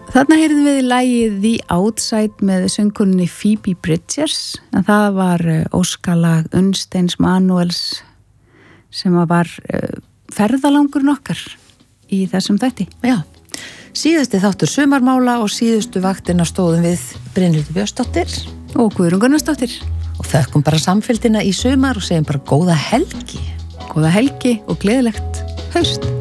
Þarna heyrðum við lagið The Outside með söngkonunni Phoebe Bridgers, en það var óskalag Unnsteins Manuels sem var ferðalangurinn okkar í þessum þætti. Já, síðasti þáttur sumarmála og síðustu vaktina stóðum við Brynhildur Björnsdóttir og Guðrún Gunnarsdóttir og þökkum bara samfylgdina í sumar og segjum bara góða helgi. Góða helgi og gleðilegt haust.